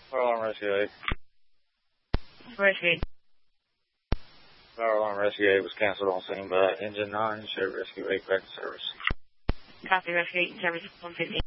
Fire alarm rescue 8. Rescue 8. Fire alarm rescue 8 was canceled on scene by engine 9. Show rescue 8 back in service. Copy, rescue 8 service 150.